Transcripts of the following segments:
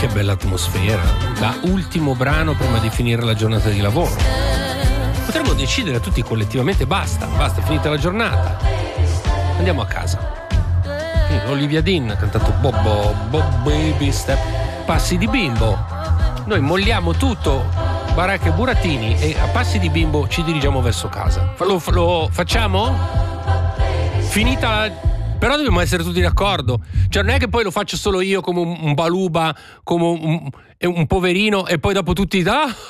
Che bella atmosfera, da ultimo brano prima di finire la giornata di lavoro. Potremmo decidere tutti collettivamente basta, finita la giornata, andiamo a casa. Olivia Dean ha cantato Bob Baby Step, passi di bimbo. Noi molliamo tutto, baracche e burattini, e a passi di bimbo ci dirigiamo verso casa. Lo facciamo? Finita, però dobbiamo essere tutti d'accordo. Cioè non è che poi lo faccio solo io come un baluba, come un poverino, e poi dopo tutti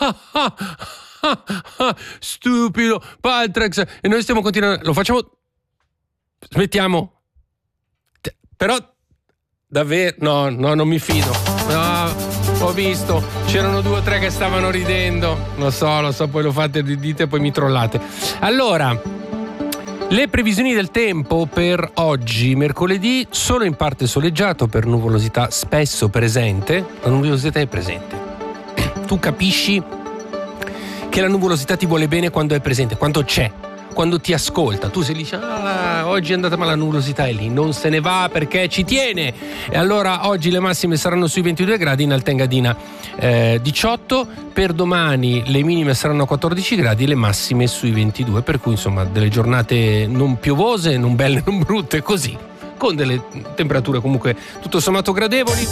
stupido Paltrex, e noi stiamo continuando. Lo facciamo, smettiamo. Però davvero no, non mi fido. No, ho visto, c'erano 2 o 3 che stavano ridendo. Lo so, poi lo fate, dite, poi mi trollate. Allora, le previsioni del tempo per oggi, mercoledì: solo in parte soleggiato per nuvolosità spesso presente. La nuvolosità è presente. Tu capisci che la nuvolosità ti vuole bene quando è presente, quando c'è, quando ti ascolta. Tu se dici oggi è andata male, la nuvolosità è lì, non se ne va perché ci tiene. E allora oggi le massime saranno sui 22 gradi, in Alta Engadina 18, per domani le minime saranno a 14 gradi e le massime sui 22, per cui insomma delle giornate non piovose, non belle, non brutte, così, con delle temperature comunque tutto sommato gradevoli.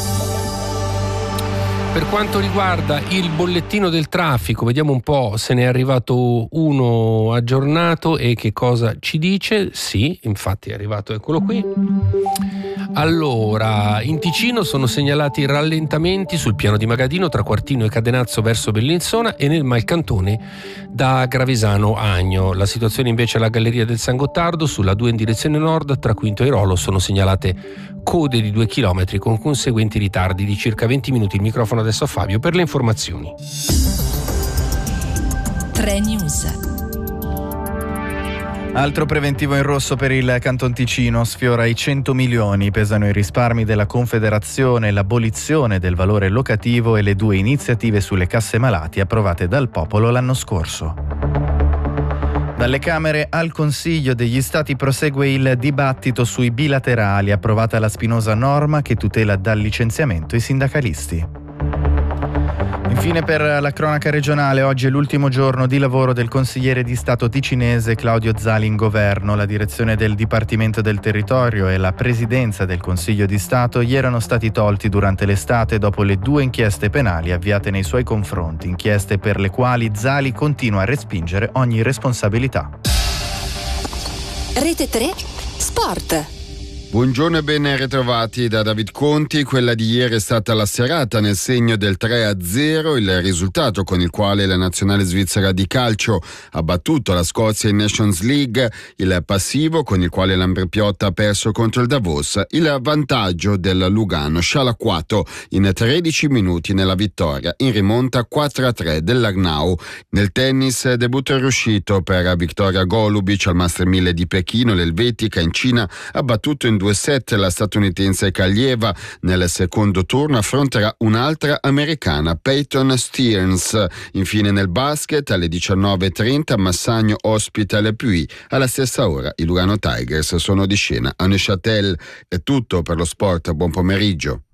Per quanto riguarda il bollettino del traffico, vediamo un po' se ne è arrivato uno aggiornato e che cosa ci dice. Sì, infatti è arrivato, eccolo qui. Allora, in Ticino sono segnalati rallentamenti sul piano di Magadino tra Quartino e Cadenazzo verso Bellinzona e nel Malcantone da Gravesano a Agno. La situazione invece alla Galleria del San Gottardo sulla 2 in direzione nord tra Quinto e Rolo sono segnalate code di 2 chilometri con conseguenti ritardi di circa 20 minuti. Il microfono adesso a Fabio per le informazioni. 3 News. Altro preventivo in rosso per il Canton Ticino, sfiora i 100 milioni, pesano i risparmi della Confederazione, l'abolizione del valore locativo e le 2 iniziative sulle casse malati approvate dal popolo l'anno scorso. Dalle Camere al Consiglio degli Stati prosegue il dibattito sui bilaterali, approvata la spinosa norma che tutela dal licenziamento i sindacalisti. Infine per la cronaca regionale, oggi è l'ultimo giorno di lavoro del consigliere di Stato ticinese Claudio Zali in governo. La direzione del Dipartimento del Territorio e la presidenza del Consiglio di Stato gli erano stati tolti durante l'estate dopo le 2 inchieste penali avviate nei suoi confronti, inchieste per le quali Zali continua a respingere ogni responsabilità. Rete 3 Sport. Buongiorno e ben ritrovati da David Conti. Quella di ieri è stata la serata nel segno del 3-0, il risultato con il quale la nazionale svizzera di calcio ha battuto la Scozia in Nations League, il passivo con il quale l'Ambrepiotta ha perso contro il Davos, il vantaggio del Lugano scialacquato in 13 minuti nella vittoria in rimonta 4-3 dell'Arnau. Nel tennis debutto riuscito per Victoria Golubic al Master 1000 di Pechino. L'elvetica in Cina ha battuto in 2-7 la statunitense Kalieva. Nel secondo turno affronterà un'altra americana, Peyton Stearns. Infine nel basket alle 19:30 Massagno ospita Le Puy. Alla stessa ora i Lugano Tigers sono di scena a Neuchâtel. È tutto per lo sport, buon pomeriggio.